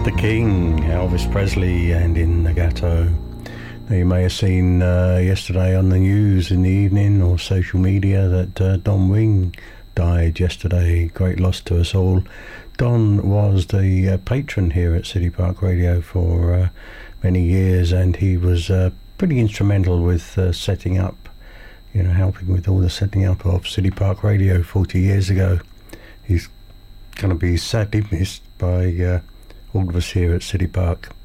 The King, Elvis Presley, and In the Ghetto. Now, you may have seen yesterday on the news in the evening or social media that Don Wing died yesterday. Great loss to us all. Don was the patron here at City Park Radio for many years, and he was pretty instrumental with setting up, helping with all the setting up of City Park Radio 40 years ago. He's going to be sadly missed by all of us here at City Park.